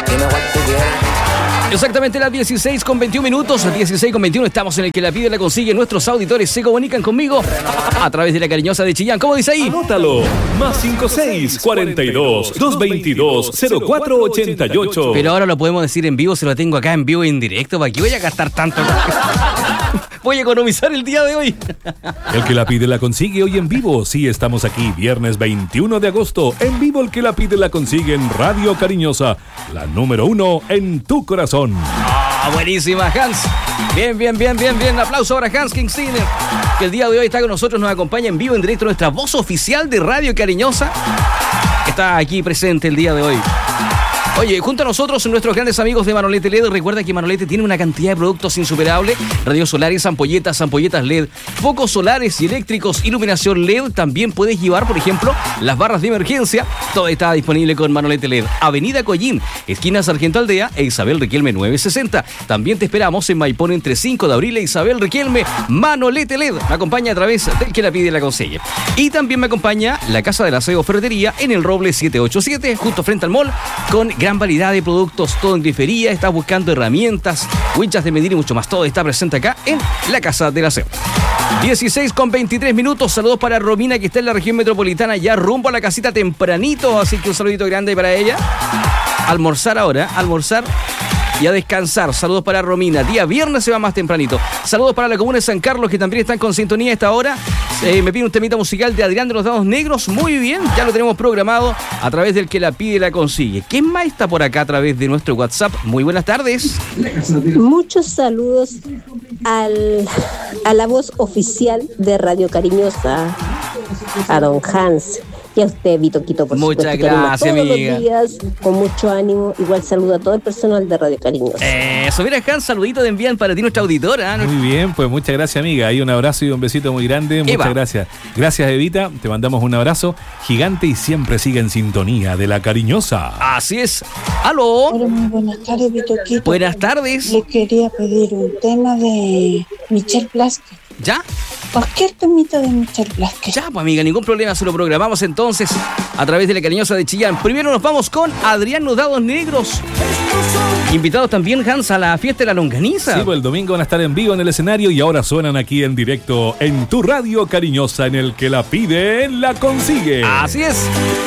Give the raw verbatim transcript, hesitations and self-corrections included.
Dime what tú quieres. Exactamente las dieciséis con veintiún minutos, dieciséis con veintiuno, estamos en el que la pide la consigue. Nuestros auditores se comunican conmigo a través de la cariñosa de Chillán. ¿Cómo dice ahí? Anótalo, más cincuenta y seis, cuarenta y dos, doscientos veintidós, cero cuatro ochenta y ocho. Pero ahora lo podemos decir en vivo, se lo tengo acá en vivo y en directo. ¿Para qué voy a gastar tanto? Voy a economizar el día de hoy. El que la pide la consigue hoy en vivo. Sí, estamos aquí, viernes veintiuno de agosto. En vivo el que la pide la consigue en Radio Cariñosa, la número uno en tu corazón. Ah, buenísima, Hans. Bien, bien, bien, bien, bien. Aplauso para Hans Kingsteiner, que el día de hoy está con nosotros, nos acompaña en vivo, en directo, nuestra voz oficial de Radio Cariñosa. Está aquí presente el día de hoy. Oye, junto a nosotros, nuestros grandes amigos de Manolete L E D. Recuerda que Manolete tiene una cantidad de productos insuperables: radios solares, ampolletas, ampolletas L E D, focos solares y eléctricos, iluminación L E D. También puedes llevar, por ejemplo, las barras de emergencia. Todo está disponible con Manolete L E D. Avenida Collín, esquina Sargento Aldea e Isabel Riquelme novecientos sesenta. También te esperamos en Maipón entre cinco de abril e Isabel Riquelme. Manolete L E D me acompaña a través del que la pide y la consigue. Y también me acompaña la Casa del Aseo Ferretería en el Roble setecientos ochenta y siete, justo frente al mall, con gran variedad de productos, todo en grifería. Estás buscando herramientas, winchas de medir y mucho más. Todo está presente acá en la Casa del Aseo. dieciséis con veintitrés minutos. Saludos para Romina, que está en la región metropolitana, ya rumbo a la casita tempranito, así que un saludito grande para ella. Almorzar ahora, almorzar y a descansar. Saludos para Romina. Día viernes se va más tempranito. Saludos para la comuna de San Carlos, que también están con sintonía a esta hora. Eh, me pide un temita musical de Adrián de los Dados Negros. Muy bien, ya lo tenemos programado a través del que la pide y la consigue. ¿Quién más está por acá a través de nuestro WhatsApp? Muy buenas tardes. Muchos saludos al, a la voz oficial de Radio Cariñosa, a don Hans. Y a usted, Vitoquito, por Muchas supuesto. gracias, todos amiga. los días, con mucho ánimo. Igual saludo a todo el personal de Radio Cariñosa. Eso, mira, Hans, saludito de envían para ti, nuestra auditora. ¿No? Muy bien, pues muchas gracias, amiga. Ahí un abrazo y un besito muy grande. Muchas Eva. gracias. Gracias, Evita. Te mandamos un abrazo gigante y siempre sigue en sintonía de la Cariñosa. Así es. ¡Aló! Hola, muy buenas tardes, Vitoquito. Buenas tardes. Le quería pedir un tema de Michel Blasquez. ¿Ya? Cualquier temita de Michel Blasquez. Ya, pues amiga, ningún problema, se lo programamos entonces a través de la Cariñosa de Chillán. Primero nos vamos con Adrián Los Dados Negros. Invitados también, Hans, a la fiesta de la longaniza. Sí, pues el domingo van a estar en vivo en el escenario y ahora suenan aquí en directo en tu Radio Cariñosa, en el que la pide, la consigue. Así es.